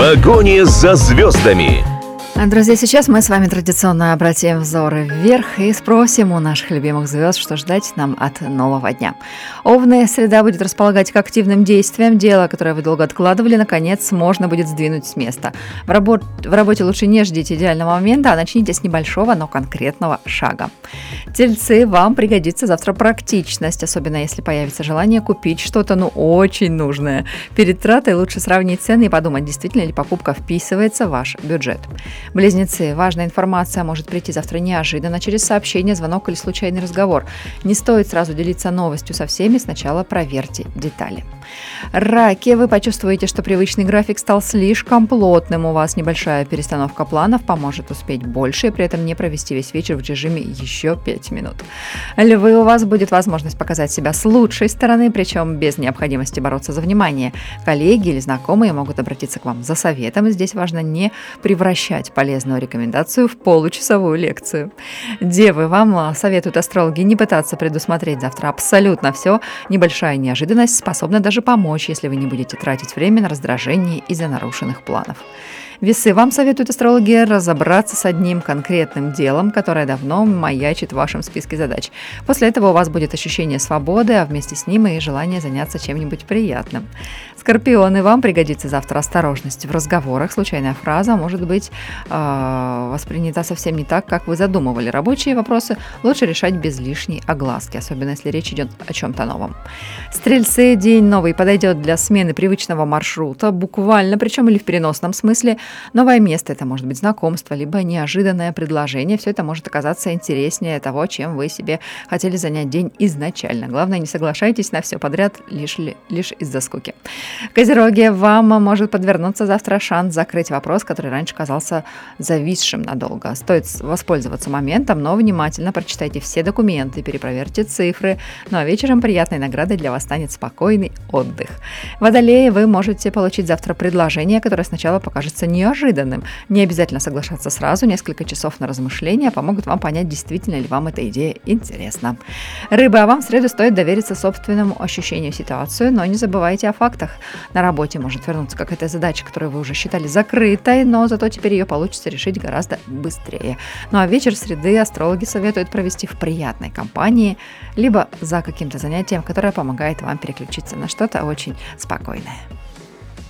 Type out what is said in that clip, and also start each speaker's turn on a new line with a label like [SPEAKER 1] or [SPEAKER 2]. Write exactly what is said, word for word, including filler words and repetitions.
[SPEAKER 1] погоне за звездами.
[SPEAKER 2] Друзья, сейчас мы с вами традиционно обратим взоры вверх и спросим у наших любимых звезд, что ждать нам от нового дня. Овны, среда будет располагать к активным действиям. Дело, которое вы долго откладывали, наконец можно будет сдвинуть с места. В, работ... в работе лучше не ждите идеального момента, а начните с небольшого, но конкретного шага. Тельцы, вам пригодится завтра практичность, особенно если появится желание купить что-то, ну, очень нужное. Перед тратой лучше сравнить цены и подумать, действительно ли покупка вписывается в ваш бюджет. Близнецы, важная информация может прийти завтра неожиданно через сообщение, звонок или случайный разговор. Не стоит сразу делиться новостью со всеми, сначала проверьте детали. Раки, вы почувствуете, что привычный график стал слишком плотным, у вас небольшая перестановка планов поможет успеть больше и при этом не провести весь вечер в режиме еще пять минут. Львы, у вас будет возможность показать себя с лучшей стороны, причем без необходимости бороться за внимание. Коллеги или знакомые могут обратиться к вам за советом, и здесь важно не превращать полезную рекомендацию в получасовую лекцию. Девы, вам советуют астрологи не пытаться предусмотреть завтра абсолютно все. Небольшая неожиданность способна даже помочь, если вы не будете тратить время на раздражение из-за нарушенных планов. Весы, вам советуют астрологи разобраться с одним конкретным делом, которое давно маячит в вашем списке задач. После этого у вас будет ощущение свободы, а вместе с ним и желание заняться чем-нибудь приятным. Скорпионы, вам пригодится завтра осторожность в разговорах. Случайная фраза может быть э, воспринята совсем не так, как вы задумывали. Рабочие вопросы лучше решать без лишней огласки, особенно если речь идет о чем-то новом. Стрельцы, день новый подойдет для смены привычного маршрута, буквально, причем или в переносном смысле. Новое место – это может быть знакомство, либо неожиданное предложение. Все это может оказаться интереснее того, чем вы себе хотели занять день изначально. Главное, не соглашайтесь на все подряд лишь, лишь из-за скуки. Козероги, вам может подвернуться завтра шанс закрыть вопрос, который раньше казался зависшим надолго. Стоит воспользоваться моментом, но внимательно прочитайте все документы, перепроверьте цифры. Ну а вечером приятной наградой для вас станет спокойный отдых. Водолеи, вы можете получить завтра предложение, которое сначала покажется неожиданным. Не обязательно соглашаться сразу, несколько часов на размышления помогут вам понять, действительно ли вам эта идея интересна. Рыбы, а вам в среду стоит довериться собственному ощущению ситуации, но не забывайте о фактах. На работе может вернуться какая-то задача, которую вы уже считали закрытой, но зато теперь ее получится решить гораздо быстрее. Ну а вечер среды астрологи советуют провести в приятной компании, либо за каким-то занятием, которое помогает вам переключиться на что-то очень спокойное.